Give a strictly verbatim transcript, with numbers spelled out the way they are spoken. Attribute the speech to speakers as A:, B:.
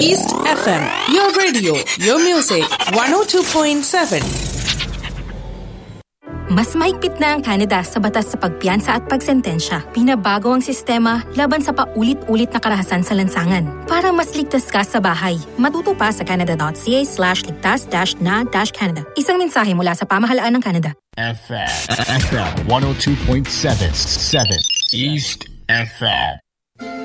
A: East F M, your radio, your music, one oh two point seven.
B: Mas maigpit na ang Canada sa batas sa pagpiyansa at pagsentensya. Pinabago ang sistema laban sa paulit-ulit na karahasan sa lansangan. Para mas ligtas ka sa bahay, matuto pa sa canada.ca slash ligtas dash na dash Canada. Isang mensahe mula sa pamahalaan ng Canada.
C: F M. F M one oh two point seven. seven. East F M.